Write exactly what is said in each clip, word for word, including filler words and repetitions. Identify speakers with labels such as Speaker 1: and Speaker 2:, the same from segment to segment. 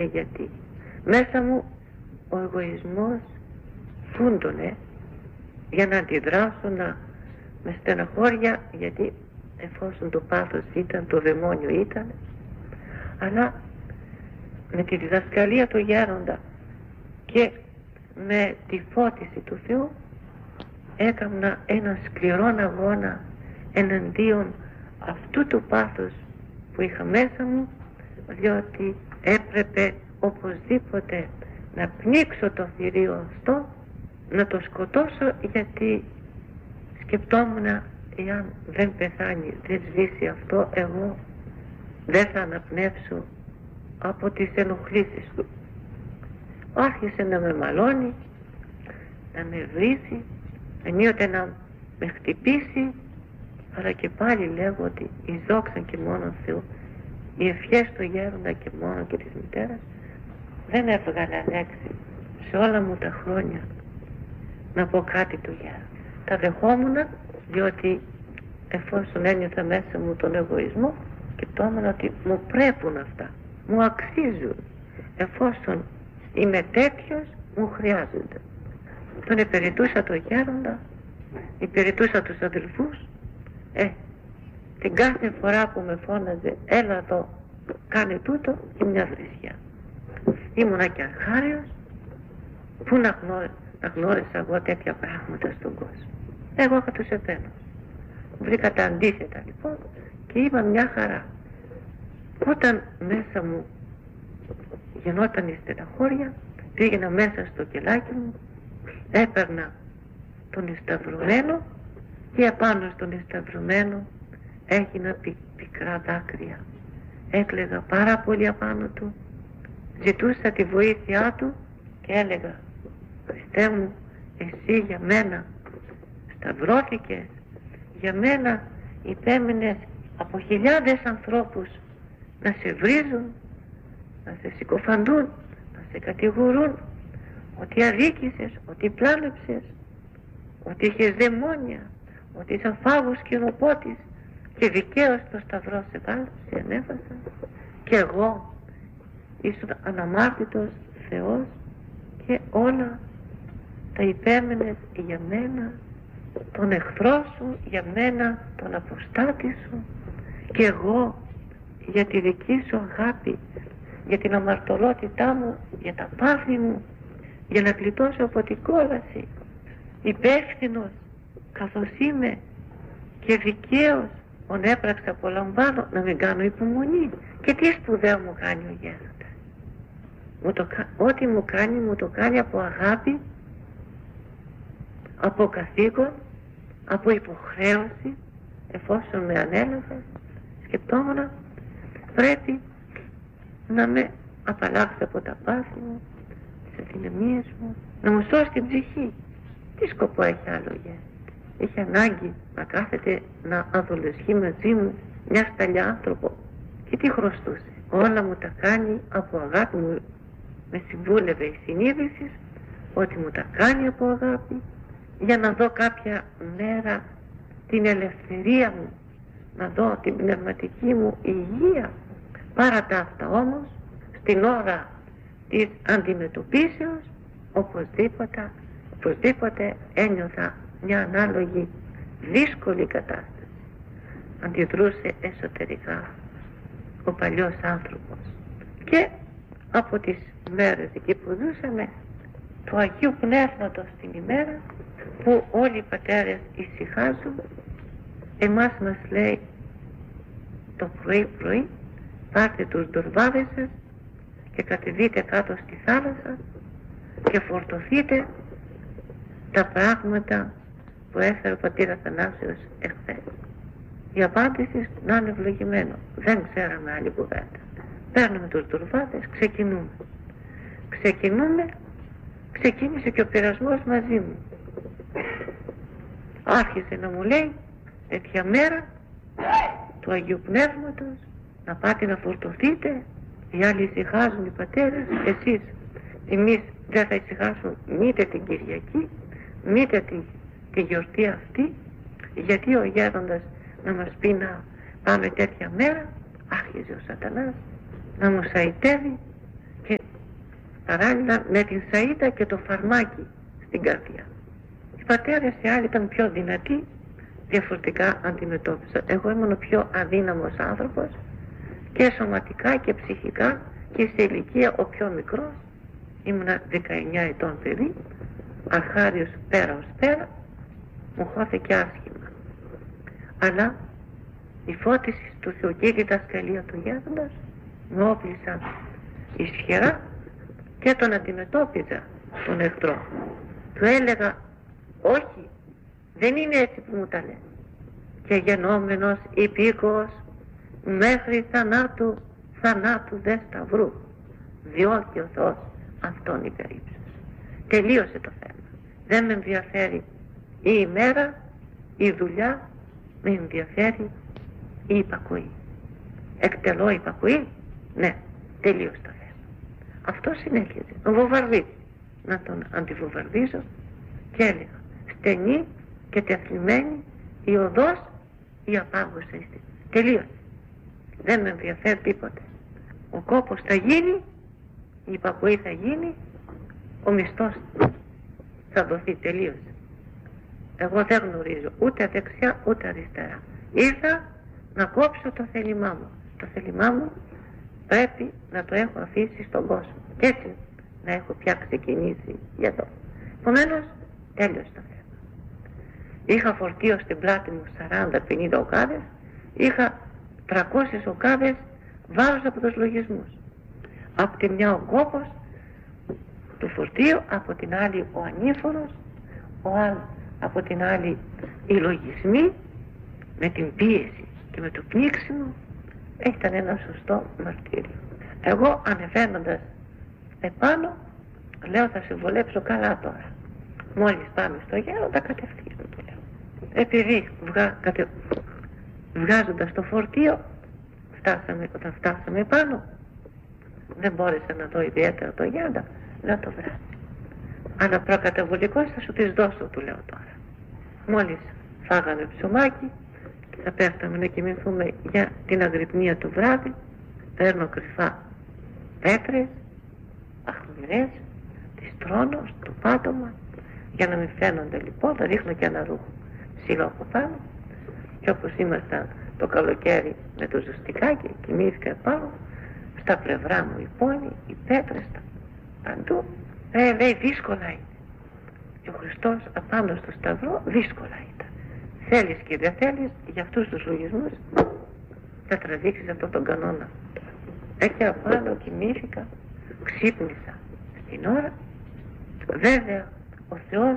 Speaker 1: γιατί. Μέσα μου ο εγωισμός φούντωνε για να αντιδράσω, να με στεναχώρια, γιατί εφόσον το πάθος ήταν, το δαιμόνιο ήταν, αλλά με τη διδασκαλία του γέροντα και με τη φώτιση του Θεού έκανα ένα σκληρό αγώνα εναντίον αυτού του πάθους που είχα μέσα μου, διότι έπρεπε οπωσδήποτε να πνίξω το θηρίο αυτό, να το σκοτώσω, γιατί σκεπτόμουν, εάν δεν πεθάνει, δεν σβήσει αυτό, εγώ δεν θα αναπνεύσω από τις ενοχλήσεις του. Άρχισε να με μαλώνει, να με βρίζει, ενίοτε να με χτυπήσει, αλλά και πάλι λέγω ότι η δόξα και μόνο Θεού, οι ευχές του γέροντα και μόνο και της μητέρας, δεν έβγαλε λέξη σε όλα μου τα χρόνια να πω κάτι του γέροντα. Τα δεχόμουν, διότι εφόσον ένιωθα μέσα μου τον εγωισμό, σκεπτόμουν ότι μου πρέπουν αυτά, μου αξίζουν, εφόσον είμαι τέτοιος, μου χρειάζονται. Τον υπηρετούσα το γέροντα, υπηρετούσα τους αδελφούς, ε, την κάθε φορά που με φώναζε έλα εδώ, κάνε τούτο, και μια βρισιά. Ήμουνα και αρχάριος, πού να, γνώ, να γνώρισα εγώ τέτοια πράγματα στον κόσμο. Εγώ είχα τους επένους. Βρήκα τα αντίθετα λοιπόν και είπα μια χαρά. Όταν μέσα μου γινόταν η στεναχώρια, πήγαινα μέσα στο κελάκι μου, έπαιρνα τον εσταυρωμένο και απάνω στον εσταυρωμένο έγινα πι, πικρά δάκρυα. Έκλαιγα πάρα πολύ απάνω του, ζητούσα τη βοήθειά του και έλεγα, Χριστέ μου, εσύ για μένα σταυρώθηκες, για μένα υπέμεινες από χιλιάδες ανθρώπους να σε βρίζουν, να σε συκοφαντούν, να σε κατηγορούν ότι αδίκησες, ότι πλάνεψες, ότι είχες δαιμόνια, ότι είσαι φάγος και ροπότης, και δικαίως το σταυρό σε βάλω, σε ανέβασα, και εγώ ήσουν αναμάρτητος Θεός και όλα τα υπέμενες για μένα, τον εχθρό σου, για μένα τον αποστάτη σου, και εγώ για τη δική σου αγάπη, για την αμαρτωλότητά μου, για τα πάθη μου, για να γλιτώσω από την κόλαση, υπεύθυνος καθώς είμαι και δικαίως ον έπραξα, απολαμβάνω, να μην κάνω υπομονή. Και τι σπουδαίο μου κάνει ο γέροντας. Μου το, ό,τι μου κάνει, μου το κάνει από αγάπη, από καθήκον, από υποχρέωση, εφόσον με ανέλαβε. Σκεπτόμουν, πρέπει να με απαλλάξει από τα πάθη μου, τις αδυναμίες μου, να μου σώσει την ψυχή. Τι σκοπό έχει άλλο γέροντας? Έχει ανάγκη να κάθεται να αδολεσχεί μαζί μου μια σταλιά άνθρωπο? Και τι χρωστούσε? Όλα μου τα κάνει από αγάπη. Μου με συμβούλευε η συνείδηση ότι μου τα κάνει από αγάπη, για να δω κάποια μέρα την ελευθερία μου, να δω την πνευματική μου υγεία. Παρά τα αυτά όμως, στην ώρα της αντιμετωπίσεως, οπωσδήποτε, οπωσδήποτε ένιωθα μια ανάλογη δύσκολη κατάσταση. Αντιδρούσε εσωτερικά ο παλιός άνθρωπος. Και από τις μέρες εκεί που ζούσαμε, του Αγίου Πνεύματος την ημέρα που όλοι οι πατέρες ησυχάζουν, εμάς μας λέει το πρωί πρωί, πάρτε τους ντορβάδες σας και κατεβείτε κάτω στη θάλασσα και φορτωθείτε τα πράγματα που έφερε ο πατήρ Αθανάσιος εχθές. Η απάντηση να είναι ευλογημένο. Δεν ξέραμε άλλη κουβέντα. Παίρνουμε τους ντορβάδες, ξεκινούμε. Ξεκινούμε, ξεκίνησε και ο πειρασμός μαζί μου. Άρχισε να μου λέει τέτοια μέρα του Αγίου Πνεύματος, να πάτε να φορτωθείτε, οι άλλοι ησυχάζουν οι πατέρες, εσείς, εμείς δεν θα ησυχάσουν μήτε την Κυριακή, μήτε τη, τη γιορτή αυτή, γιατί ο γέροντας να μας πει να πάμε τέτοια μέρα. Άρχιζε ο σατανάς να μου σαϊτεύει και παράλληλα με την σαΐτα και το φαρμάκι στην καρδιά. Οι πατέρες οι άλλοι ήταν πιο δυνατοί, διαφορετικά αντιμετώπιζαν. Εγώ ήμουν ο πιο αδύναμος άνθρωπος και σωματικά και ψυχικά και σε ηλικία ο πιο μικρός. Ήμουνα δεκαεννιά ετών παιδί, αρχάριος πέρα ως πέρα, μου χώθηκε άσχημα. Αλλά η φώτιση του Θεού και η διδασκαλία του Γέροντος μου όπλησαν ισχυρά και τον αντιμετώπιζα τον εχθρό. Του έλεγα όχι, δεν είναι έτσι που μου τα λέει. Και γενόμενος υπήκοος μέχρι θανάτου, θανάτου δε σταυρού, διώκει ο Θεός αυτόν υπερήψος. Τελείωσε το θέμα. Δεν με ενδιαφέρει η ημέρα, η δουλειά, με ενδιαφέρει η υπακοή. Εκτελώ υπακοή, ναι, τελείωσε το θέμα. Αυτό συνέχιζε, ο βομβαρδίζει. Να τον αντιβομβαρδίζω και έλεγα στενή και τεθλιμμένη η οδός, η απάγωσα είστε. Τελείωσε. Δεν με ενδιαφέρει τίποτε. Ο κόπος θα γίνει, η υπακοή θα γίνει, ο μισθός θα δοθεί. Τελείωσε. Εγώ δεν γνωρίζω ούτε δεξιά ούτε αριστερά. Ήρθα να κόψω το θέλημά μου. Το θέλημά μου πρέπει να το έχω αφήσει στον κόσμο. Και έτσι να έχω πια ξεκινήσει για εδώ. Επομένως, τέλειωσε το θέμα. Είχα φορτίο στην πλάτη μου σαράντα πενήντα οκάδες, είχα τριακόσιες οκάδες βάρος από τους λογισμούς. Από τη μια ο κόπος του φορτίου, από την άλλη ο ανήφορος, ο άλλος, από την άλλη οι λογισμοί, με την πίεση και με το πνίξιμο. Ήταν ένα σωστό μαρτύριο. Εγώ ανεβαίνοντας επάνω λέω θα συμβολέψω καλά τώρα. Μόλις πάμε στο Γέροντα κατευθείαν του λέω. Επειδή βγα, κατε, βγάζοντας το φορτίο φτάσαμε, όταν φτάσαμε πάνω δεν μπόρεσα να δω ιδιαίτερα το Γέροντα, λέω το βράδυ. Αλλά προκαταβολικός θα σου τις δώσω, του λέω τώρα. Μόλις φάγαμε ψωμάκι και θα πέφταμε να κοιμηθούμε για την αγρυπνία του βράδυ, παίρνω κρυφά πέτρες, αχμηρές, τις τρώνω στο πάτωμα για να μην φαίνονται λοιπόν, θα ρίχνω και ένα ρούχο ψηλό από πάνω και όπως ήμασταν το καλοκαίρι με το ζουστικάκι, κοιμήθηκα πάνω, στα πλευρά μου η πόνη, οι πέτρες, παντού. Ε, λέει δύσκολα είναι. Και ο Χριστός απάνω στο σταυρό δύσκολα ήταν. Θέλεις και δεν θέλεις, για αυτούς τους λογισμούς θα τραβήξεις αυτόν τον κανόνα. Εκεί απάνω κοιμήθηκα, ξύπνησα στην ώρα. Βέβαια ο Θεός,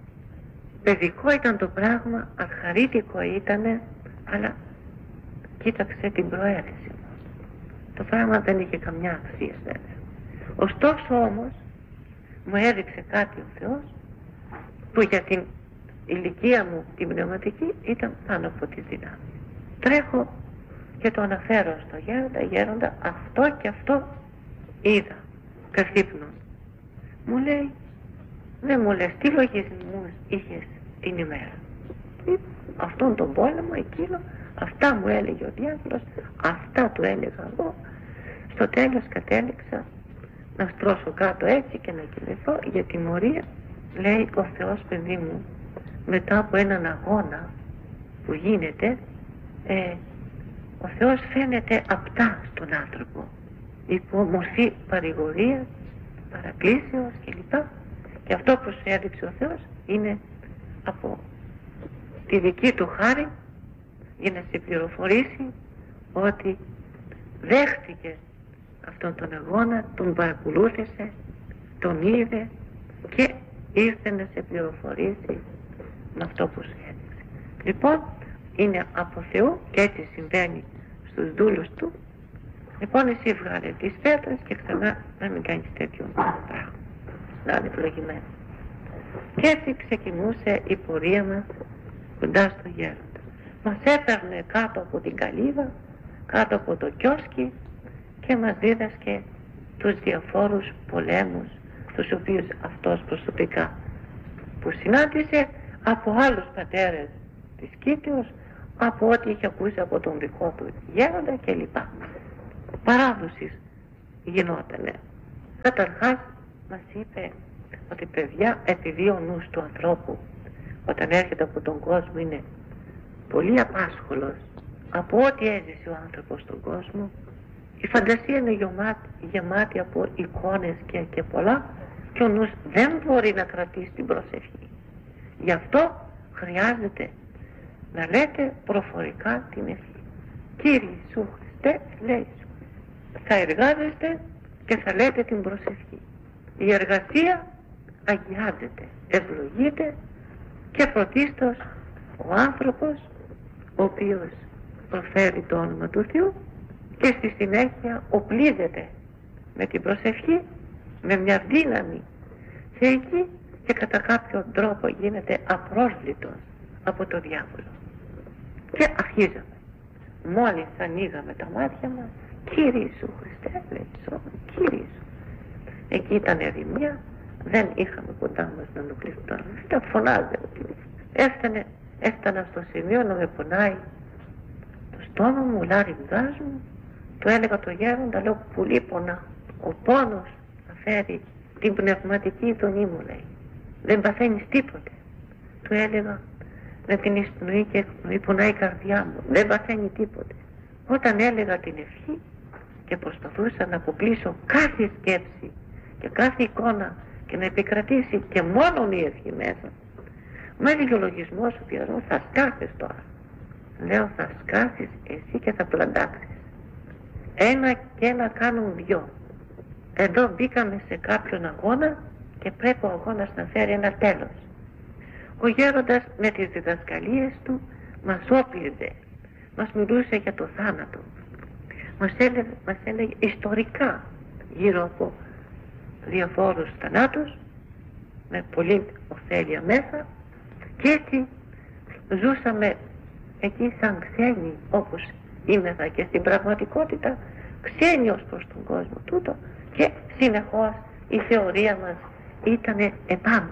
Speaker 1: παιδικό ήταν το πράγμα, αρχαρίτικο ήτανε, αλλά κοίταξε την προαίρεση μου. Το πράγμα δεν είχε καμιά αξία βέβαια. Ωστόσο όμως μου έδειξε κάτι ο Θεός που για την ηλικία μου την πνευματική ήταν πάνω από τις δυνάμεις. Τρέχω και το αναφέρω στο Γέροντα, Γέροντα αυτό και αυτό είδα καθύπνον. Μου λέει, δεν μου λες τι λογισμούς είχες την ημέρα. Αυτόν τον πόλεμο εκείνο, αυτά μου έλεγε ο διάβολος, αυτά του έλεγα εγώ. Στο τέλος κατέληξα να στρώσω κάτω έτσι και να κοιμηθώ για τιμωρία. Λέει ο Θεός, παιδί μου, μετά από έναν αγώνα που γίνεται, ε, ο Θεός φαίνεται απτά στον άνθρωπο υπό μορφή παρηγορίας, παρακλήσεως κλπ. Και αυτό που σου έδειξε ο Θεός είναι από τη δική του χάρη για να σε πληροφορήσει ότι δέχτηκε αυτόν τον αγώνα, τον παρακολούθησε, τον είδε και ήρθε να σε πληροφορήσει με αυτό που σου έδειξε. Λοιπόν, είναι από Θεού και έτσι συμβαίνει στους δούλους του. Λοιπόν, εσύ βγάλε τις πέτρες και ξανά να μην κάνεις τέτοιο πράγμα. Να είναι ευλογημένο. Και έτσι ξεκινούσε η πορεία μας κοντά στο Γέροντα. Μας έπαιρνε κάτω από την καλύβα, κάτω από το κιόσκι και μας δίδασκε τους διαφόρους πολέμους τους οποίους αυτός προσωπικά που συνάντησε από άλλους πατέρες της Κύπρος, από ό,τι είχε ακούσει από τον δικό του Γέροντα κλπ. Παράδοσης γινότανε. Καταρχάς μας είπε ότι παιδιά, επειδή ο νους του ανθρώπου όταν έρχεται από τον κόσμο είναι πολύ απάσχολος από ό,τι έζησε ο άνθρωπος στον κόσμο, η φαντασία είναι γεμάτη, γεμάτη από εικόνες και, και πολλά, και ο νους δεν μπορεί να κρατήσει την προσευχή. Γι' αυτό χρειάζεται να λέτε προφορικά την ευχή. Κύριε Ιησού Χριστέ, λέει σου, θα εργάζεστε και θα λέτε την προσευχή. Η εργασία αγιάζεται, ευλογείται και πρωτίστως ο άνθρωπος ο οποίος προφέρει το όνομα του Θεού και στη συνέχεια οπλίζεται με την προσευχή, με μια δύναμη θεϊκή, και κατά κάποιον τρόπο γίνεται απρόσβλητος από το διάβολο. Και αρχίζαμε. Μόλις ανοίγαμε τα μάτια μας, Κύριε Ιησού Χριστέ, λέει, Κύριε Ιησού. Εκεί ήταν ερημία, δεν είχαμε κοντά μας να ενοχλήσουμε. Δεν φωνάζε. Έφτανε, έφτανα στο σημείο να με πονάει το στόμα μου, λάρυγγάς μου. Του έλεγα το γέροντα, λέω, πολύ πονά. Ο πόνος θα φέρει την πνευματική τονή μου, λέει. Δεν παθαίνεις τίποτε. Του έλεγα, με την εισπνοή και εκπνοή πονάει η καρδιά μου. Δεν παθαίνει τίποτε. Όταν έλεγα την ευχή και προσπαθούσα να αποκλείσω κάθε σκέψη και κάθε εικόνα και να επικρατήσει και μόνον η ευχή μέσα, μου έλεγε ο λογισμός ο Πιερός, θα σκάσεις τώρα. Λέω, θα σκάσεις εσύ και θα πλαντάξεις. Ένα και ένα κάνουν δυο. Εδώ μπήκαμε σε κάποιον αγώνα και πρέπει ο αγώνας να φέρει ένα τέλος. Ο γέροντας με τις διδασκαλίες του μας όπλιζε, μας μιλούσε για το θάνατο, μας έλεγε, μας έλεγε ιστορικά γύρω από διαφόρους θανάτους με πολλή ωφέλεια μέσα, και έτσι ζούσαμε εκεί σαν ξένοι, όπως είμεθα και στην πραγματικότητα ξένοι ως προς τον κόσμο τούτο, και συνεχώς η θεωρία μας ήταν επάνω.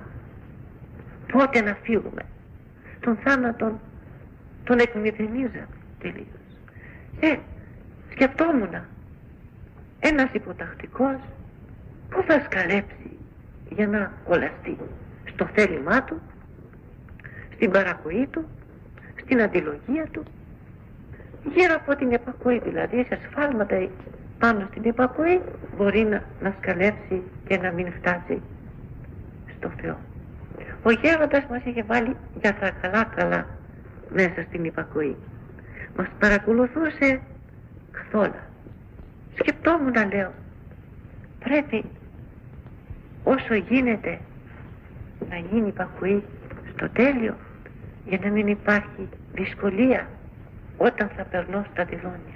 Speaker 1: Πότε να φύγουμε? Τον θάνατον τον εκμηδενίζαμε τελείως. Και σκεφτόμουν, ένας υποτακτικός που θα σκαλέψει για να κολλαστεί στο θέλημά του, στην παρακοή του, στην αντιλογία του, γύρω από την επακοή, δηλαδή σε σφάλματα πάνω στην επακοή μπορεί να, να σκαλέψει και να μην φτάσει στο Θεό. Ο γέροντας μας είχε βάλει για τα καλά καλά μέσα στην υπακοή. Μας παρακολουθούσε καθόλου. Σκεπτόμουν, λέω, πρέπει όσο γίνεται να γίνει υπακοή στο τέλειο, για να μην υπάρχει δυσκολία όταν θα περνώ στα διδόνια.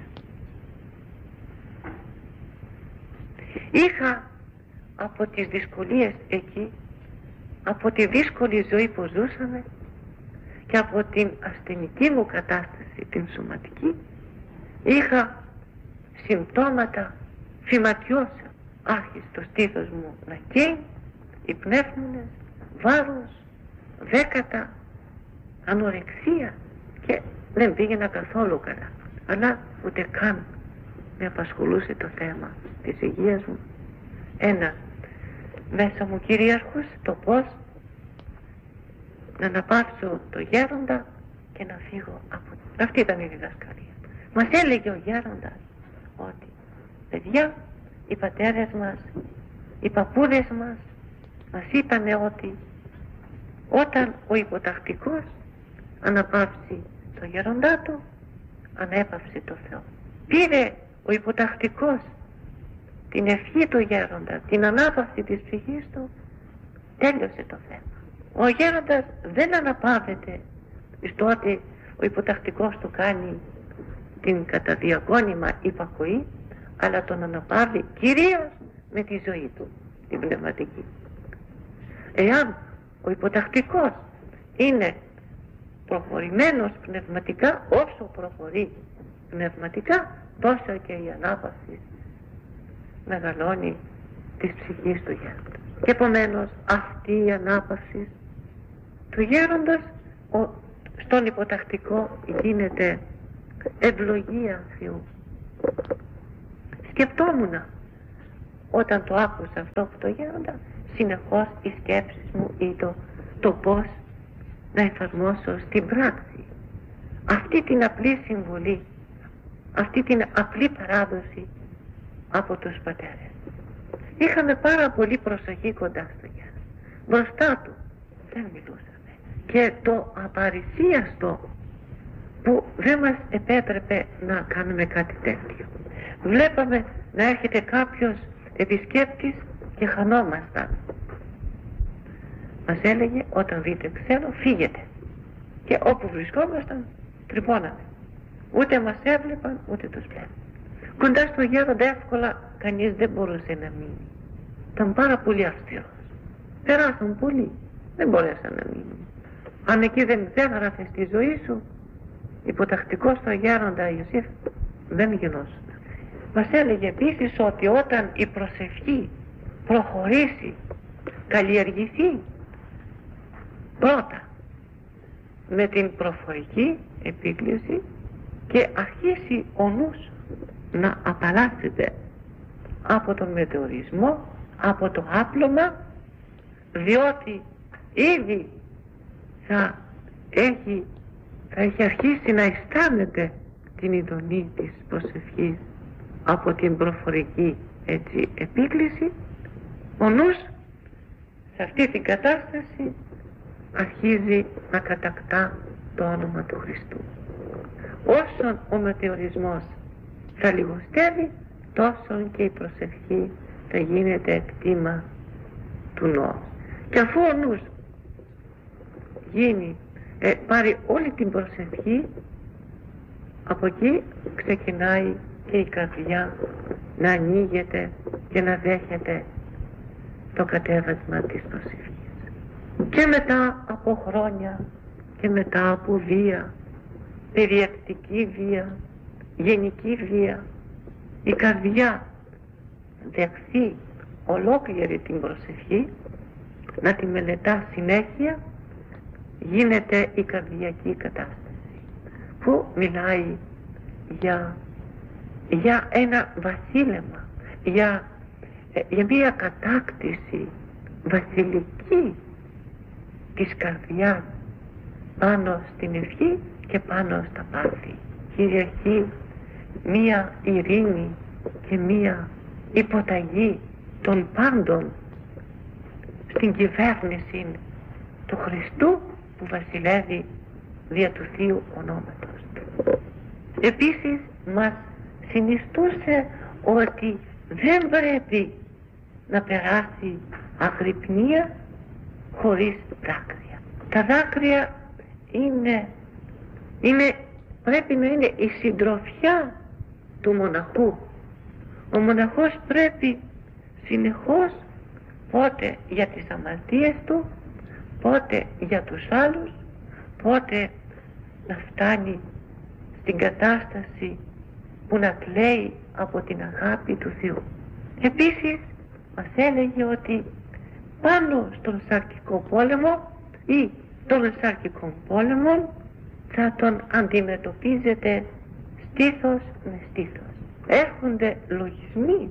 Speaker 1: Είχα από τις δυσκολίες εκεί, από τη δύσκολη ζωή που ζούσαμε και από την ασθενική μου κατάσταση, την σωματική, είχα συμπτώματα φυματιός. Άρχισε το στήθος μου να καίει, οι πνεύμονες, βάρος, δέκατα, ανορεξία, και δεν πήγαινα καθόλου καλά. Αλλά ούτε καν με απασχολούσε το θέμα της υγείας μου. Ένα μέσα μου κυρίαρχος το πώς να αναπαύσω το γέροντα και να φύγω από... Αυτή ήταν η διδασκαλία. Μας έλεγε ο γέροντας ότι, παιδιά, οι πατέρες μας, οι παππούδες μας μας είπανε ότι όταν ο υποτακτικός αναπαύσει το γέροντά του, ανέπαυσε το Θεό. Πήρε ο υποτακτικός την ευχή του γέροντα, την ανάπαυση της ψυχής του, τέλειωσε το θέμα. Ο γέροντας δεν αναπαύεται στο ότι ο υποτακτικός του κάνει την καταδιαγώνιμα υπακοή, αλλά τον αναπαύει κυρίως με τη ζωή του, την πνευματική. Εάν ο υποτακτικός είναι προχωρημένος πνευματικά, όσο προχωρεί πνευματικά, τόσο και η ανάπαυση μεγαλώνει της ψυχής του γέροντα. Και επομένως αυτή η ανάπαυση του γέροντος ο, στον υποτακτικό γίνεται ευλογία Θεού. Σκεπτόμουν όταν το άκουσα αυτό από το γέροντα, συνεχώς οι σκέψεις μου ήταν το πώς να εφαρμόσω στην πράξη αυτή την απλή συμβουλή, αυτή την απλή παράδοση από τους πατέρες. Είχαμε πάρα πολύ προσοχή κοντά στο γέροντα, μπροστά του δεν μιλούσαμε, και το απαρισίαστο που δεν μας επέτρεπε να κάνουμε κάτι τέτοιο. Βλέπαμε να έρχεται κάποιος επισκέπτης και χανόμασταν. Μας έλεγε, όταν δείτε ξένο φύγετε, και όπου βρισκόμασταν τρυπώναμε, ούτε μας έβλεπαν ούτε τους βλέπαν. Κοντά στο γέροντα εύκολα κανείς δεν μπορούσε να μείνει, ήταν πάρα πολύ αυστηρός. Περάσαν πολλοί, δεν μπορέσαν να μείνουν. Αν εκεί δεν έγραφε στη ζωή σου υποτακτικό στο γέροντα Ιωσήφ, δεν γινόσουν. Μας έλεγε επίσης ότι όταν η προσευχή προχωρήσει, καλλιεργηθεί πρώτα με την προφορική επίκληση και αρχίσει ο νους να απαλλάσσεται από τον μετεωρισμό, από το άπλωμα, διότι ήδη θα έχει, θα έχει αρχίσει να αισθάνεται την ειδονή της προσευχής από την προφορική έτσι επίκληση, ο νους σε αυτή την κατάσταση αρχίζει να κατακτά το όνομα του Χριστού. Όσον ο μετεωρισμός θα λιγοστεύει, τόσο και η προσευχή θα γίνεται κτήμα του νου. Και αφού ο νους γίνει, ε, πάρει όλη την προσευχή, από εκεί ξεκινάει και η καρδιά να ανοίγεται και να δέχεται το κατέβασμα της προσευχής. Και μετά από χρόνια και μετά από βία, περιεκτική βία, γενική βία, η καρδιά δεχθεί ολόκληρη την προσευχή, να τη μελετά συνέχεια, γίνεται η καρδιακή κατάσταση που μιλάει για, για ένα βασίλεμα, για, για μια κατάκτηση βασιλική της καρδιάς πάνω στην ευχή και πάνω στα πάθη. Κυριαρχεί μία ειρήνη και μία υποταγή των πάντων στην κυβέρνηση του Χριστού που βασιλεύει δια του Θείου ονόματος. Επίσης μας συνιστούσε ότι δεν πρέπει να περάσει αγρυπνία χωρίς δάκρυα. Τα δάκρυα είναι, είναι, πρέπει να είναι η συντροφιά του μοναχού. Ο μοναχός πρέπει συνεχώς, πότε για τις αμαρτίες του, πότε για τους άλλους, πότε να φτάνει στην κατάσταση που να κλαίει από την αγάπη του Θεού. Επίσης μας έλεγε ότι πάνω στον σαρκικό πόλεμο ή των σαρκικών πόλεμων θα τον αντιμετωπίζετε στήθος με στήθος. Έρχονται λογισμοί,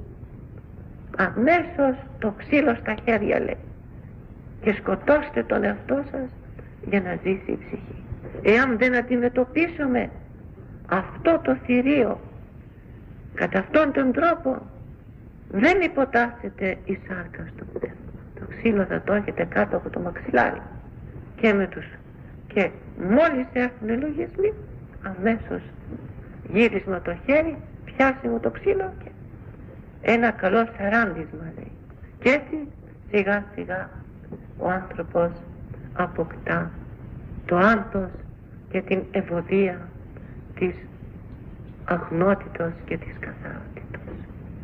Speaker 1: αμέσως το ξύλο στα χέρια λέει, και σκοτώστε τον εαυτό σας για να ζήσει η ψυχή. Εάν δεν αντιμετωπίσουμε αυτό το θηρίο κατά αυτόν τον τρόπο, δεν υποτάσσεται η σάρκα στο πνεύμα. Το ξύλο θα το έχετε κάτω από το μαξιλάρι και με τους, και μόλις έρθουν οι λογισμοί, αμέσως γύρισμα το χέρι, πιάσιμο το ξύλο και ένα καλό σαράντισμα λέει. Και έτσι σιγά σιγά ο άνθρωπος αποκτά το άνθος και την ευωδία της αγνότητος και της καθαρότητος.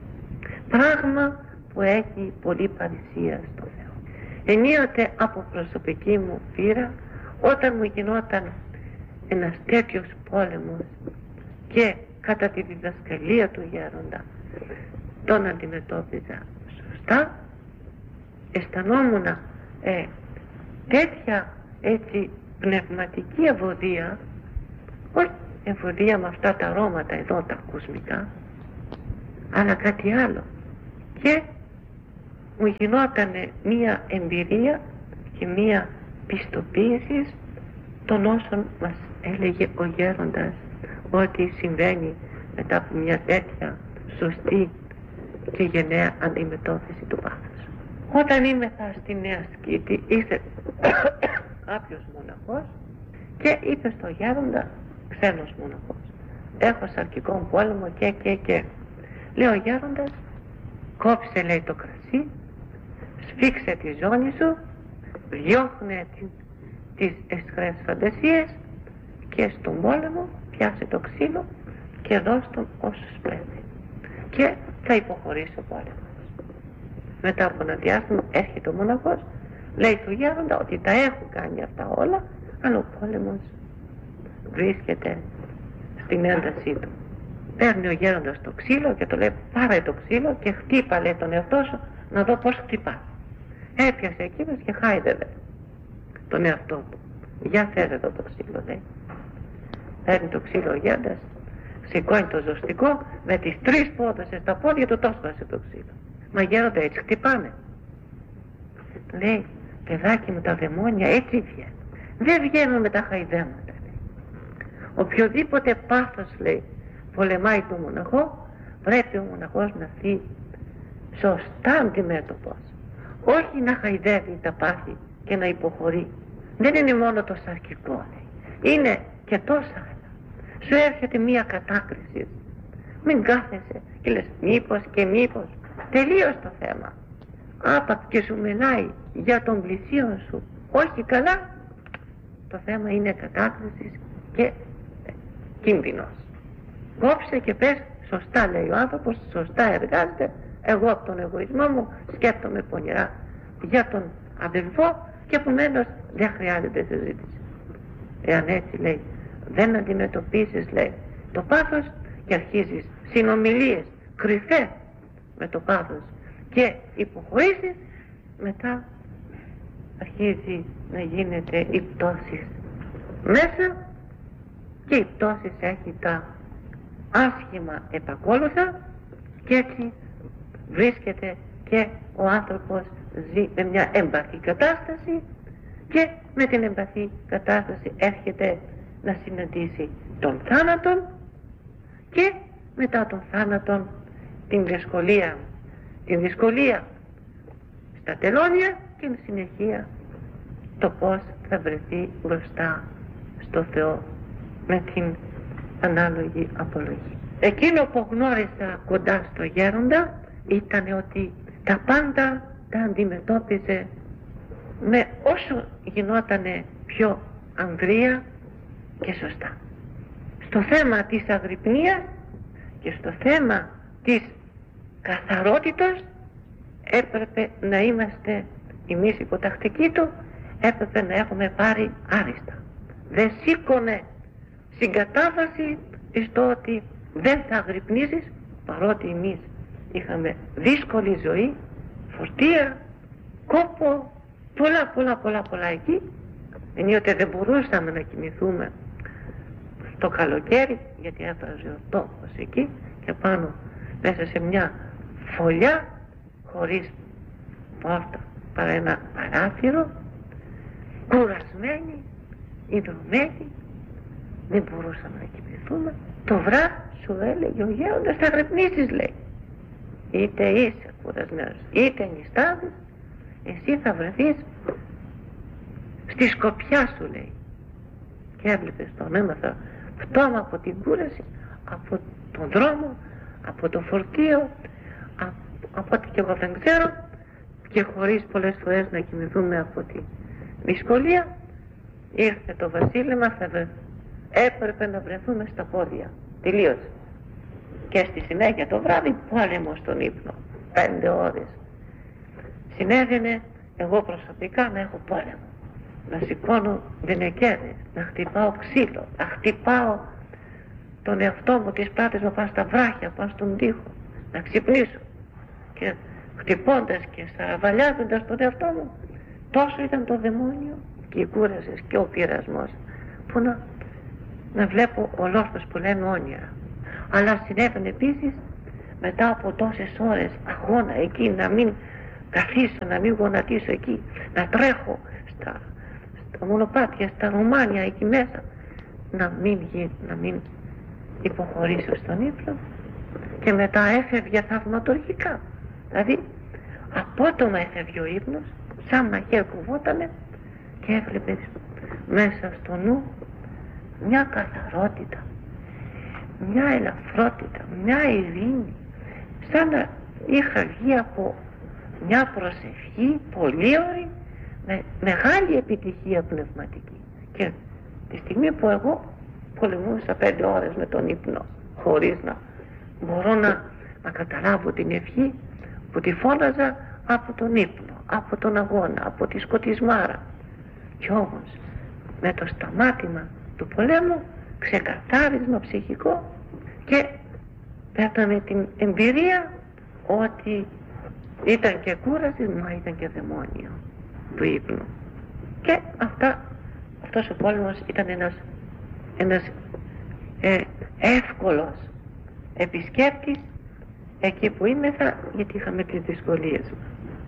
Speaker 1: Πράγμα που έχει πολύ παρησία στο Θεό. Ενίοτε από προσωπική μου πείρα, όταν μου γινόταν ένας τέτοιος πόλεμος και κατά τη διδασκαλία του γέροντα τον αντιμετώπιζα σωστά, αισθανόμουν ε, τέτοια έτσι πνευματική ευωδία, όχι ευωδία με αυτά τα αρώματα εδώ τα κοσμικά, αλλά κάτι άλλο, και μου γινόταν μία εμπειρία και μία πιστοποίηση των όσων μας έλεγε ο γέροντας ότι συμβαίνει μετά από μια τέτοια σωστή και γενναία αντιμετώπιση του πάθους. Όταν ήμεθα στη Νέα Σκήτη ήρθε κάποιος μοναχός και είπε στο γέροντα, ξένος μοναχός, έχω σαρκικό πόλεμο και και και λέει ο γέροντας, κόψε λέει το κρασί, σφίξε τη ζώνη σου, διώχνε τις, τις αισχρές φαντασίες και στον πόλεμο πιάσε το ξύλο και δώσ' τον όσους πρέπει και θα υποχωρήσει ο πόλεμος. Μετά από ένα διάστημα έρχεται ο μοναχός, λέει του γέροντα ότι τα έχουν κάνει αυτά όλα, αλλά ο πόλεμος βρίσκεται στην έντασή του. Παίρνει ο γέροντας το ξύλο και το λέει, πάρε το ξύλο και χτύπα λέει τον εαυτό σου να δω πώς χτυπά. Έπιασε εκείνος και χάιδευε τον εαυτό του. Για φέρε εδώ το ξύλο, λέει. Παίρνει το ξύλο ο γέροντας, σηκώνει το ζωστικό, με τις τρεις πόδες στα πόδια του το σπάσε το ξύλο. Μα γέροντα, έτσι χτυπάνε. Λέει, παιδάκι μου, τα δαιμόνια έτσι βγαίνουν. Δεν βγαίνουν με τα χαϊδέματα, λέει. Οποιοδήποτε πάθος, λέει, πολεμάει τον μοναχό, πρέπει ο μοναχός να φύγει σωστά αντιμέτωπος. Όχι να χαϊδεύει τα πάθη και να υποχωρεί. Δεν είναι μόνο το σαρκικό, λέει. Είναι και τόσα άλλα. Σου έρχεται μία κατάκριση. Μην κάθεσαι και λες μήπως και μήπως. Τελείως το θέμα. Άπαξ και σου μιλάει για τον πλησίον σου όχι καλά, το θέμα είναι κατάκριση και κίνδυνος. Κόψε και πες σωστά, λέει ο άνθρωπος, σωστά εργάζεται. Εγώ από τον εγωισμό μου σκέφτομαι πονηρά για τον αδελφό και επομένως δεν χρειάζεται συζήτηση. Εάν έτσι, λέει, δεν αντιμετωπίσεις, λέει, το πάθος και αρχίζεις συνομιλίες κρυφές με το πάθος και υποχωρήσεις, μετά αρχίζει να γίνεται η πτώση μέσα και η πτώση έχει τα άσχημα επακόλουθα και έτσι βρίσκεται και ο άνθρωπος ζει με μια εμπαθή κατάσταση και με την εμπαθή κατάσταση έρχεται να συναντήσει τον θάνατον και μετά τον θάνατον την δυσκολία, την δυσκολία στα τελώνια και εν συνεχεία το πώς θα βρεθεί μπροστά στο Θεό με την ανάλογη απολογή. Εκείνο που γνώρισα κοντά στο γέροντα ήταν ότι τα πάντα τα αντιμετώπιζε με όσο γινότανε πιο ανδρεία και σωστά. Στο θέμα της αγρυπνίας και στο θέμα της καθαρότητας έπρεπε να είμαστε εμείς υποτακτικοί του, έπρεπε να έχουμε πάρει άριστα. Δεν σήκωνε συγκατάβαση στο ότι δεν θα αγρυπνήσεις, παρότι εμείς είχαμε δύσκολη ζωή, φορτία, κόπο, πολλά πολλά πολλά πολλά εκεί, ενίοτε δεν μπορούσαμε να κοιμηθούμε το καλοκαίρι γιατί έφτασε ο τόπος εκεί και πάνω μέσα σε μια φωλιά χωρίς πόρτα παρά ένα παράθυρο, κουρασμένοι, ιδρωμένοι, δεν μπορούσαμε να κοιμηθούμε. Το βράδυ σου έλεγε ο γέροντας θα αγρυπνήσεις, λέει. Είτε είσαι κουρασμένος είτε νηστάδεις, εσύ θα βρεθείς στη σκοπιά σου, λέει. Και έβλεπες τον, έμαθα πτώμα από την κούραση, από τον δρόμο, από το φορτίο, από, από ό,τι και εγώ δεν ξέρω, και χωρίς πολλές φορές να κοιμηθούμε από τη δυσκολία. Ήρθε το βασίλεμα, θα βρε... έπρεπε να βρεθούμε στα πόδια. Τελείωσε. Και στη συνέχεια το βράδυ πόλεμο στον ύπνο, πέντε ώρες. Συνέβαινε εγώ προσωπικά να έχω πόλεμο, να σηκώνω δενεκέδες, να χτυπάω ξύλο, να χτυπάω τον εαυτό μου, τις πλάτες μου πάνω στα βράχια, πάνω στον τοίχο, να ξυπνήσω. Και χτυπώντας και σαραβαλιάζοντας τον εαυτό μου, τόσο ήταν το δαιμόνιο και η κούραση και ο πειρασμός, που να, να βλέπω ολόφως που λένε όνειρα. Αλλά συνέβαινε επίσης μετά από τόσες ώρες αγώνα εκεί να μην καθίσω, να μην γονατίσω εκεί, να τρέχω στα, στα μονοπάτια, στα Ρωμάνια εκεί μέσα, να μην, γι, να μην υποχωρήσω στον ύπνο. Και μετά έφευγε θαυματουργικά, δηλαδή απότομα έφευγε ο ύπνος, σαν μαχαίρ κουβότανε και έβλεπες μέσα στο νου μια καθαρότητα, μια ελαφρότητα, μια ειρήνη, σαν να είχα βγει από μια προσευχή πολύ ωραία, με μεγάλη επιτυχία πνευματική. Και τη στιγμή που εγώ πολεμούσα πέντε ώρες με τον ύπνο, χωρίς να μπορώ να, να καταλάβω την ευχή που τη φώναζα από τον ύπνο, από τον αγώνα, από τη σκοτισμάρα. Κι όμως με το σταμάτημα του πολέμου, ξεκαθάρισμα ψυχικό, και παίρναμε την εμπειρία ότι ήταν και κούραση, μα ήταν και δαιμόνιο του ύπνου. Και αυτά, αυτός ο πόλεμος ήταν ένας, ένας ε, εύκολος επισκέπτης εκεί που ήμεθα, γιατί είχαμε τις δυσκολίες μας.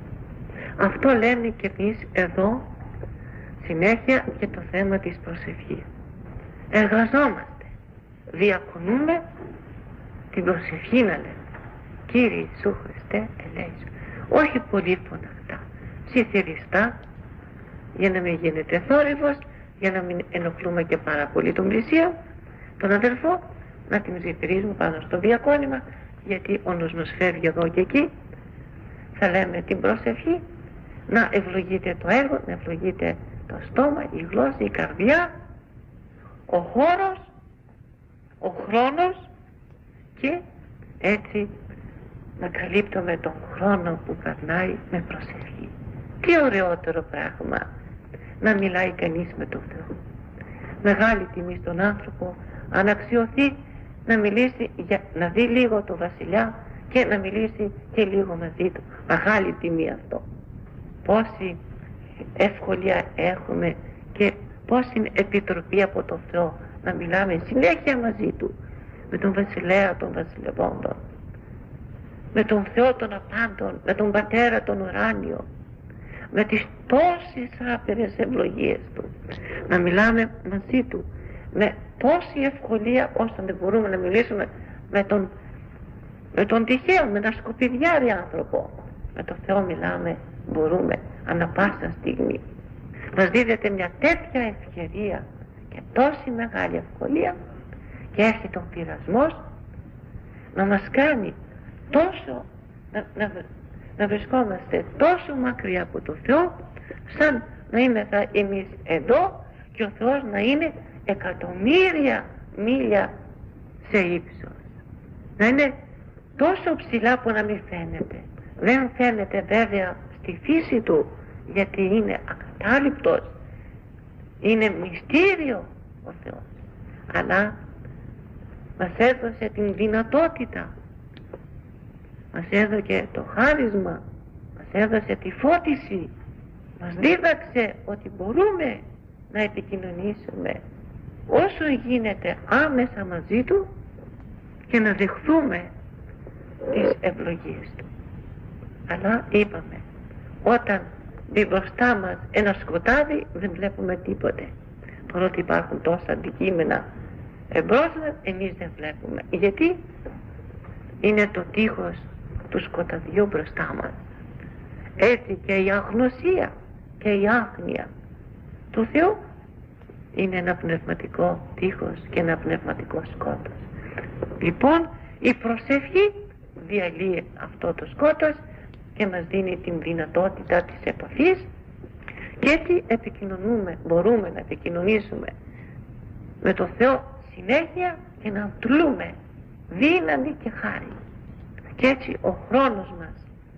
Speaker 1: Αυτό λένε και εμείς εδώ συνέχεια για το θέμα της προσευχής. Εργαζόμαστε, διακονούμε την προσευχή, να λέμε Κύριε Ιησού Χριστέ ελέησον, όχι πολύ φωναχτά, ψιθυριστά, για να μην γίνεται θόρυβος, για να μην ενοχλούμε και πάρα πολύ τον πλησίο, τον αδελφό, να την ψιθυρίζουμε πάνω στο διακόνημα, γιατί ο νους μας φεύγει εδώ και εκεί. Θα λέμε την προσευχή, να ευλογείται το έργο, να ευλογείται το στόμα, η γλώσσα, η καρδιά, ο χώρος, ο χρόνος, και έτσι να καλύπτουμε τον χρόνο που περνάει με προσευχή. Τι ωραιότερο πράγμα να μιλάει κανείς με τον Θεό. Μεγάλη τιμή στον άνθρωπο αν αξιωθεί να μιλήσει, για, να δει λίγο το βασιλιά και να μιλήσει και λίγο μαζί του. Μεγάλη τιμή αυτό. Πόση ευκολία έχουμε και πόση επιτροπή από τον Θεό να μιλάμε συνέχεια μαζί του, με τον βασιλέα των βασιλευόντων, με τον Θεό των απάντων, με τον Πατέρα τον ουράνιο, με τις τόσες άπειρες ευλογίες του, να μιλάμε μαζί του με τόση ευκολία ώστε δεν μπορούμε να μιλήσουμε με τον, με τον τυχαίο, με ένα σκουπιδιάρι άνθρωπο. Με τον Θεό μιλάμε, μπορούμε ανά πάσα στιγμή. Μας δίδεται μια τέτοια ευκαιρία και τόση μεγάλη ευκολία, και έρχεται ο πειρασμός να μας κάνει τόσο να, να, να βρισκόμαστε τόσο μακριά από το Θεό, σαν να είμαστε εμείς εδώ και ο Θεός να είναι εκατομμύρια μίλια σε ύψος, να είναι τόσο ψηλά που να μην φαίνεται. Δεν φαίνεται βέβαια στη φύση του, γιατί είναι ακατάληπτος, είναι μυστήριο ο Θεός, αλλά μας έδωσε την δυνατότητα, μας έδωσε το χάρισμα, μας έδωσε τη φώτιση, μας δίδαξε ότι μπορούμε να επικοινωνήσουμε όσο γίνεται άμεσα μαζί του και να δεχθούμε τις ευλογίες του. Αλλά είπαμε, όταν μπει μπροστά μας ένα σκοτάδι δεν βλέπουμε τίποτε, παρότι υπάρχουν τόσα αντικείμενα εμπρός μας, εμείς δεν βλέπουμε, γιατί είναι το τείχος του σκοταδιού μπροστά μας. Έτσι και η αγνωσία και η άγνοια του Θεού είναι ένα πνευματικό τείχος και ένα πνευματικό σκότος. Λοιπόν, η προσευχή διαλύει αυτό το σκότος και μας δίνει την δυνατότητα της επαφής, και έτσι επικοινωνούμε, μπορούμε να επικοινωνήσουμε με το Θεό συνέχεια και να αντλούμε δύναμη και χάρη. Και έτσι ο χρόνος μας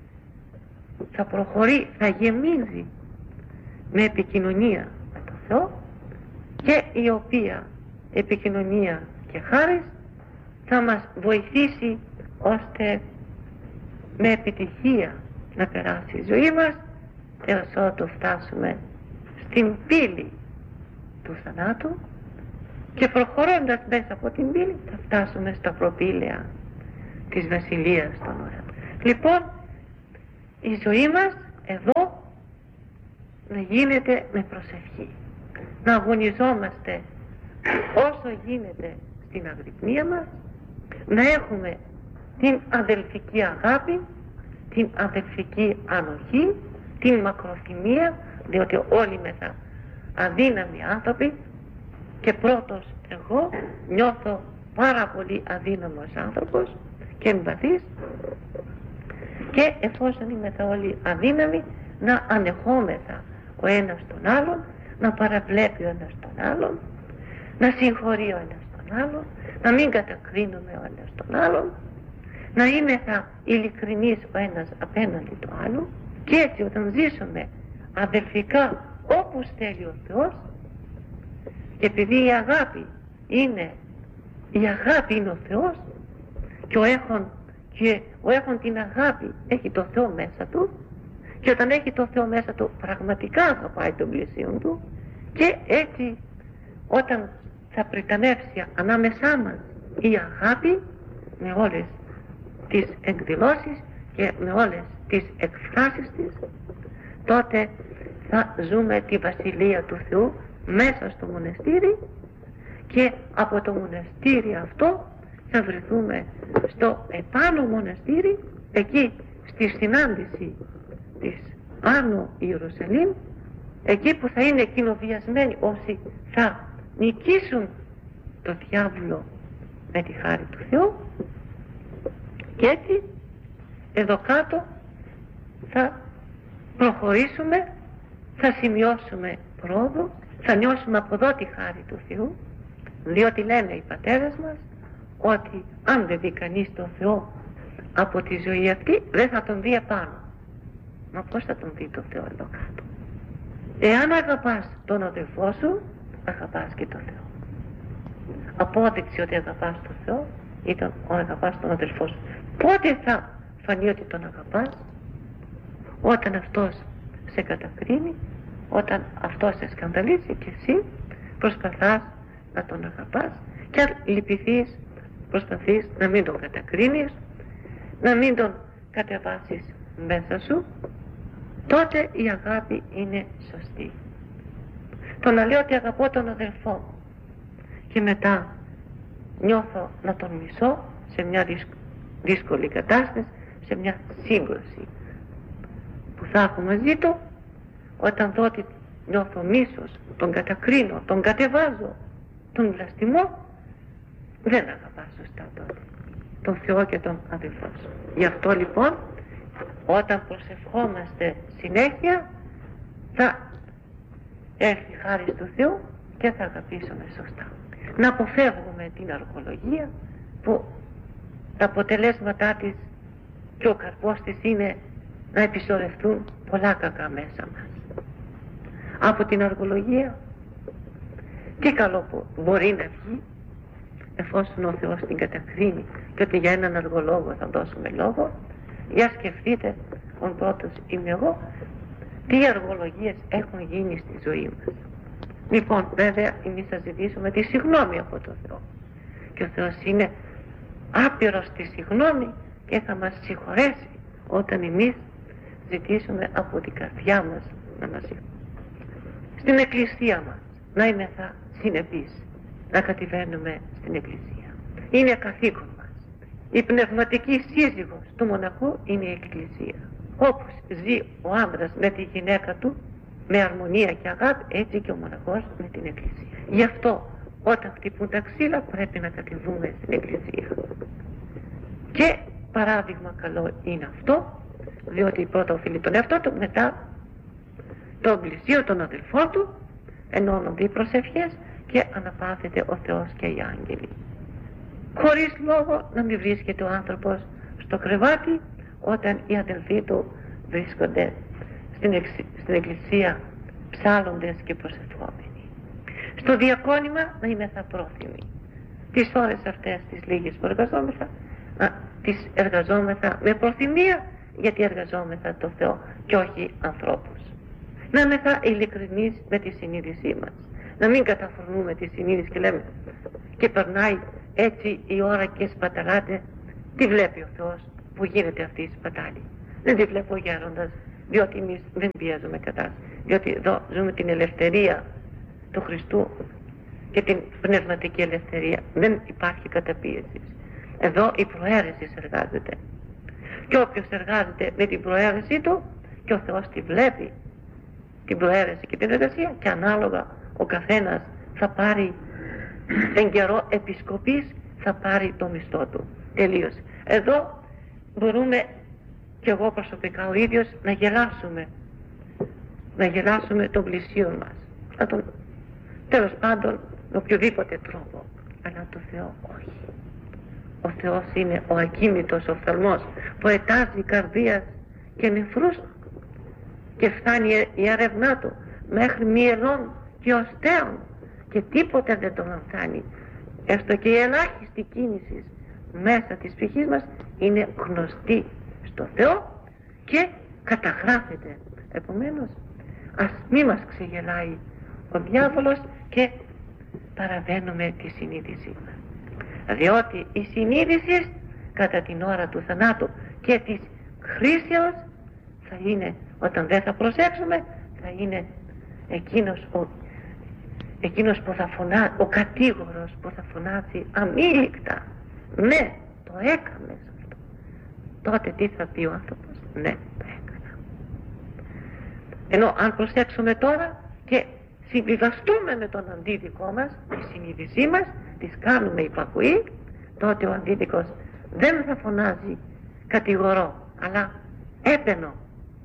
Speaker 1: θα προχωρεί, θα γεμίζει με επικοινωνία με το Θεό, και η οποία επικοινωνία και χάρη θα μας βοηθήσει ώστε με επιτυχία να περάσει η ζωή μας έως ότου φτάσουμε στην πύλη του θανάτου, και προχωρώντας μέσα από την πύλη θα φτάσουμε στα προπήλαια της Βασιλείας των Ουρανών. Λοιπόν, η ζωή μας εδώ να γίνεται με προσευχή, να αγωνιζόμαστε όσο γίνεται στην αγρυπνία μας, να έχουμε την αδελφική αγάπη, την αδελφική ανοχή, την μακροθυμία, διότι όλοι μέσα αδύναμοι άνθρωποι και πρώτος εγώ νιώθω πάρα πολύ αδύναμος άνθρωπος και εμπαθής, και εφόσον είμαστε όλοι αδύναμοι να ανεχόμεθα ο ένας τον άλλον, να παραβλέπει ο ένας τον άλλον, να συγχωρεί ο ένας τον άλλον, να μην κατακρίνουμε ο ένας τον άλλον, να είμεθα ειλικρινείς ο ένας απέναντι του άλλου, και έτσι όταν ζήσουμε αδελφικά όπως θέλει ο Θεός, και επειδή η αγάπη είναι η αγάπη είναι ο Θεός, και ο έχων, και ο έχων την αγάπη έχει το Θεό μέσα του, και όταν έχει το Θεό μέσα του πραγματικά θα πάει τον πλησίον του, και έτσι όταν θα πριτανεύσει ανάμεσά μας η αγάπη με όλες τις εκδηλώσεις και με όλες τις εκφράσεις της, τότε θα ζούμε τη Βασιλεία του Θεού μέσα στο μοναστήρι, και από το μοναστήρι αυτό θα βρεθούμε στο επάνω μοναστήρι, εκεί στη συνάντηση της Άνω Ιερουσαλήμ, εκεί που θα είναι κοινοβιασμένοι όσοι θα νικήσουν το διάβολο με τη χάρη του Θεού, και έτσι εδώ κάτω θα προχωρήσουμε, θα σημειώσουμε πρόοδο, θα νιώσουμε από εδώ τη χάρη του Θεού, διότι λένε οι πατέρες μας ότι αν δεν δει κανείς τον Θεό από τη ζωή αυτή δεν θα τον δει επάνω. Μα πώς θα τον δει τον Θεό εδώ κάτω? Εάν αγαπάς τον αδελφό σου, αγαπάς και τον Θεό. Απόδειξη ότι αγαπάς τον Θεό ήταν ο αγαπάς τον αδελφό σου. Πότε θα φανεί ότι τον αγαπάς? Όταν αυτός σε κατακρίνει, όταν αυτός σε σκανδαλίζει, και εσύ προσπαθάς να τον αγαπάς, και αν λυπηθείς προσπαθείς να μην τον κατακρίνεις, να μην τον κατεβάσεις μέσα σου, τότε η αγάπη είναι σωστή. Το να λέω ότι αγαπώ τον αδελφό μου και μετά νιώθω να τον μισώ σε μια δύσκολη κατάσταση, σε μια σύγκρουση που θα έχω μαζί του, όταν δω ότι νιώθω μίσος, τον κατακρίνω, τον κατεβάζω, τον βλαστημώ, δεν αγαπάς σωστά τότε τον Θεό και τον αδελφό σου. Γι' αυτό λοιπόν όταν προσευχόμαστε συνέχεια θα έρθει η χάρη του Θεού και θα αγαπήσουμε σωστά. Να αποφεύγουμε την αργολογία που τα αποτελέσματά της και ο καρπός της είναι να επισορευτούν πολλά κακά μέσα μας. Από την αργολογία τι καλό που μπορεί να βγει, εφόσον ο Θεός την κατακρίνει και ότι για έναν αργολόγο θα δώσουμε λόγο. Για σκεφτείτε, ο πρώτος είμαι εγώ, τι αργολογίες έχουν γίνει στη ζωή μας. Λοιπόν, βέβαια εμείς θα ζητήσουμε τη συγγνώμη από τον Θεό, και ο Θεός είναι άπειρος στη συγγνώμη και θα μας συγχωρέσει όταν εμείς ζητήσουμε από την καρδιά μας να μας συγχωρέσει. Στην εκκλησία μας να είμεθα συνεπείς, να κατηβαίνουμε στην εκκλησία. Είναι καθήκον μας. Η πνευματική σύζυγος του μοναχού είναι η εκκλησία. Όπως ζει ο άντρας με τη γυναίκα του με αρμονία και αγάπη, έτσι και ο μοναχός με την εκκλησία. Γι' αυτό όταν χτυπούν τα ξύλα πρέπει να κατηβούμε στην εκκλησία. Και παράδειγμα καλό είναι αυτό, διότι πρώτα οφείλει τον εαυτό του, μετά τον πλησίο, τον αδελφό του, ενώνονται οι προσευχές και αναπαύεται ο Θεός και οι άγγελοι. Χωρίς λόγο να μην βρίσκεται ο άνθρωπος στο κρεβάτι όταν οι αδελφοί του βρίσκονται στην, εξ, στην εκκλησία ψάλλοντες και προσευχόμενοι. Στο διακόνημα να είμαι θα πρόθυμοι. Τις ώρες αυτές τις λίγες που εργαζόμεθα, να τις εργαζόμεθα με προθυμία, γιατί εργαζόμεθα το Θεό και όχι ανθρώπους. Να είμαστε ειλικρινείς με τη συνείδησή μας. Να μην καταφρονούμε τη συνείδηση και λέμε και περνάει έτσι η ώρα και σπαταλάτε. Τι βλέπει ο Θεός που γίνεται αυτή η σπατάλη? Δεν τη βλέπω γέροντας, διότι εμείς δεν πιέζουμε κατάσταση, διότι εδώ ζούμε την ελευθερία του Χριστού και την πνευματική ελευθερία. Δεν υπάρχει καταπίεση. Εδώ η προαίρεση εργάζεται. Και όποιος εργάζεται με την προαίρεσή του, και ο Θεός τη βλέπει την προαίρεση και την εργασία, και ανάλογα ο καθένας θα πάρει εν καιρό επισκοπής, θα πάρει το μισθό του. Τελείωσε. Εδώ μπορούμε, και εγώ προσωπικά ο ίδιος, να γελάσουμε να γελάσουμε τον πλησίον μας, να τον, τέλος πάντων με οποιοδήποτε τρόπο, αλλά το Θεό όχι. Ο Θεός είναι ο ακίνητος οφθαλμός που ετάζει καρδίας και νεφρούς και φτάνει η έρευνά του μέχρι μυελών και οστέων και τίποτε δεν τον αμφάνει. Έστω και η ελάχιστη κίνηση μέσα της ψυχής μας είναι γνωστή στο Θεό και καταγράφεται. Επομένως ας μη μας ξεγελάει ο διάβολος και παραβαίνουμε τη συνείδησή μας, διότι η συνείδηση κατά την ώρα του θανάτου και της χρήσεως θα είναι, όταν δεν θα προσέξουμε, θα είναι εκείνος ο, εκείνος που θα φωνάζει, ο κατήγορος που θα φωνάζει αμήλικτα, ναι, το έκανες αυτό. Τότε τι θα πει ο άνθρωπος? Ναι, το έκανα. Ενώ αν προσέξουμε τώρα και συμβιβαστούμε με τον αντίδικό μας, τη συνείδησή μας, της κάνουμε υπακουή, τότε ο αντίδικος δεν θα φωνάζει κατηγορώ, αλλά έπαινο,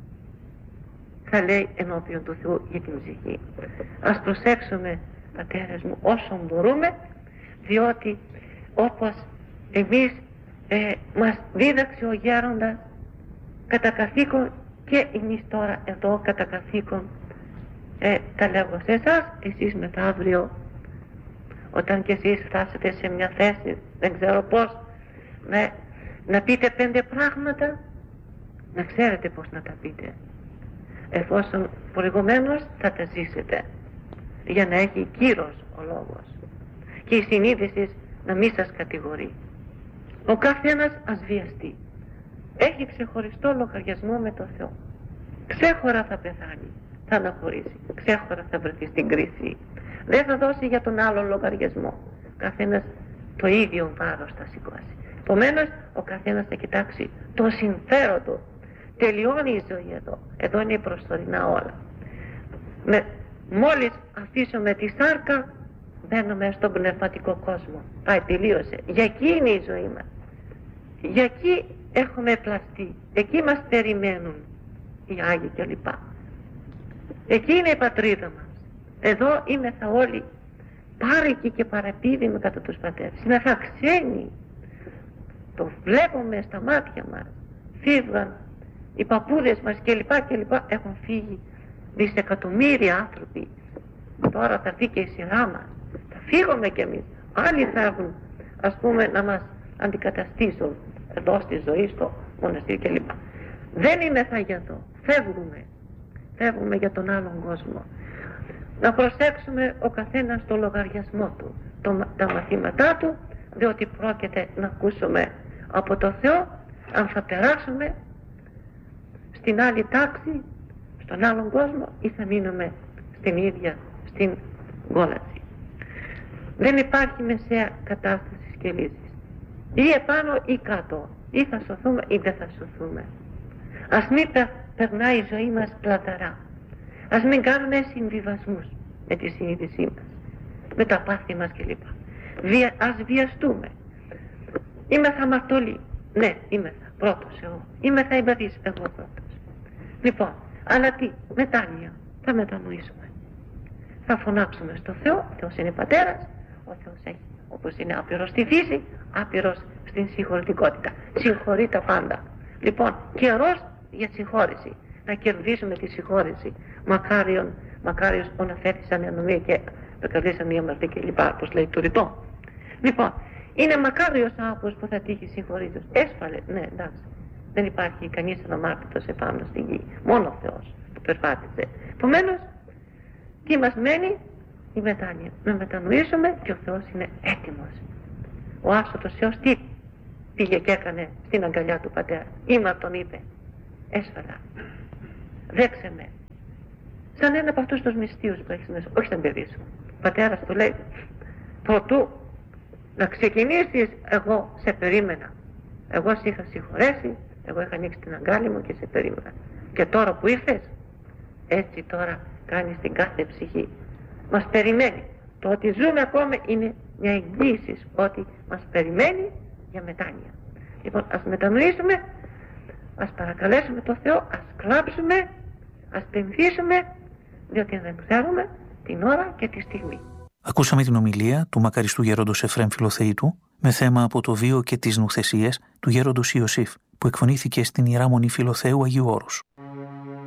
Speaker 1: θα λέει ενώπιον του Θεού για την ψυχή. Ας προσέξουμε, πατέρες μου, όσο μπορούμε, διότι όπως εμείς ε, μας δίδαξε ο γέροντας κατά καθήκον, και εμείς τώρα εδώ κατά καθήκον ε, τα λέγω σε εσάς, εσείς μεθαύριο όταν και εσείς φτάσετε σε μια θέση, δεν ξέρω πώς, με, να πείτε πέντε πράγματα, να ξέρετε πώς να τα πείτε, εφόσον προηγουμένως θα τα ζήσετε, για να έχει κύρος ο λόγος και η συνείδηση να μην σας κατηγορεί. Ο καθένας ας βιαστεί, έχει ξεχωριστό λογαριασμό με το Θεό. Ξέχωρα θα πεθάνει, θα αναχωρήσει, ξέχωρα θα βρεθεί στην κρίση, δεν θα δώσει για τον άλλο λογαριασμό. Καθένας το ίδιο βάρος θα σηκώσει. Επομένως ο καθένας θα κοιτάξει το συμφέρον του. Τελειώνει η ζωή εδώ, εδώ είναι προσωρινά όλα. Με, μόλις αφήσουμε τη σάρκα, μπαίνουμε στον πνευματικό κόσμο. Πάει, τελείωσε. Για εκεί είναι η ζωή μας, για εκεί έχουμε πλαστεί, εκεί μας περιμένουν οι Άγιοι κλπ. Εκεί είναι η πατρίδα μας. Εδώ είμαι θα όλοι πάρικοι και παραπίδημοι κατά τους πατέρες. Είναι θα ξένοι. Το βλέπουμε στα μάτια μας. Φύγαν οι παππούδες μας κλπ. κλπ. Έχουν φύγει δισεκατομμύρια άνθρωποι. Τώρα θα φύγει και η σειρά μας. Θα φύγουμε κι εμείς. Άλλοι θα έρθουν, ας πούμε, να μας αντικαταστήσουν εδώ στη ζωή, στο μοναστήρι κλπ. Δεν είμαι θα για εδώ. Φεύγουμε. Φεύγουμε για τον άλλον κόσμο. Να προσέξουμε ο καθένας το λογαριασμό του, το, τα μαθήματά του, διότι πρόκειται να ακούσουμε από το Θεό αν θα περάσουμε στην άλλη τάξη, στον άλλον κόσμο, ή θα μείνουμε στην ίδια, στην κόλαση. Δεν υπάρχει μεσαία κατάσταση και λύσης. Ή επάνω ή κάτω, ή θα σωθούμε ή δεν θα σωθούμε. Ας μην περνάει η ζωή μας πλαταρά. Ας μην κάνουμε συμβιβασμούς με τη συνείδησή μας, με τα πάθη μας κλπ. Βια, ας βιαστούμε. Είμαι θα αμαρτωλή. Ναι, είμαι θα πρώτος εγώ. Είμαι θα εμπαθής εγώ πρώτος. Λοιπόν, αλλά τι, μετάνοια, θα μετανοήσουμε. Θα φωνάξουμε στο Θεό, ο Θεός είναι πατέρας, ο Θεός έχει, όπως είναι άπειρος στη φύση, άπειρος στην συγχωρητικότητα. Συγχωρεί τα πάντα. Λοιπόν, καιρός για συγχώρηση. Να κερδίσουμε τη συγχώρηση. Μακάριον, μακάριος οναφέθησαν ανομία και προκαλέσαν η αμαρτία και λοιπά, όπως λέει το ρητό. Λοιπόν, είναι μακάριος άνθρωπος που θα τύχει συγχωρήτως. Έσφαλε, ναι, εντάξει. Δεν υπάρχει κανείς αναμάρτητος επάνω στη γη. Μόνο ο Θεός που περπάτησε. Επομένως, τι μας μένει? Η μετάνοια. Να μετανοήσουμε και ο Θεός είναι έτοιμος. Ο άσωτος Θεός τι πήγε και έκανε στην αγκαλιά του πατέρα? Ήμα τον είπε. έσφαλα. Δέξε με. Σαν ένα από αυτούς τους μυστίους που έχεις μέσα, όχι σαν παιδί σου. Ο πατέρας του λέει, προτού να ξεκινήσεις, εγώ σε περίμενα. Εγώ σε είχα συγχωρέσει, εγώ είχα ανοίξει την αγκάλη μου και σε περίμενα. Και τώρα που ήρθες, έτσι τώρα κάνεις την κάθε ψυχή. Μας περιμένει. Το ότι ζούμε ακόμα είναι μια εγγύηση ότι μας περιμένει για μετάνοια. Λοιπόν, ας μετανοήσουμε, ας παρακαλέσουμε το Θεό, ας κλάψουμε, ας πενθήσουμε, διότι δεν ξέρουμε την ώρα και τη στιγμή.
Speaker 2: Ακούσαμε την ομιλία του μακαριστού γέροντος Εφραίμ Φιλοθεήτου με θέμα από το βίο και τις νουθεσίες του γέροντος Ιωσήφ, που εκφωνήθηκε στην Ιερά Μονή Φιλοθέου Αγίου Όρους.